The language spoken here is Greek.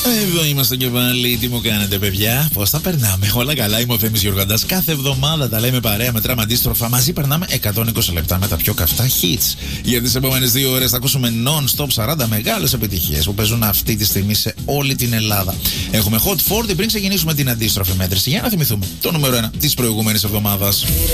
Εδώ είμαστε και πάλι. Τι μου κάνετε, παιδιά? Πώς τα περνάμε? Όλα καλά. Είμαι ο Θέμης Γιωργαντάς. Κάθε εβδομάδα τα λέμε παρέα με τράμα αντίστροφα. Μαζί περνάμε 120 λεπτά με τα πιο καυτά hits. Για τις επόμενες 2 ώρες θα ακούσουμε non-stop 40 μεγάλες επιτυχίες που παίζουν αυτή τη στιγμή σε όλη την Ελλάδα. Έχουμε Hot 40 πριν ξεκινήσουμε την αντίστροφη μέτρηση. Για να θυμηθούμε το νούμερο 1 της προηγούμενης εβδομάδας.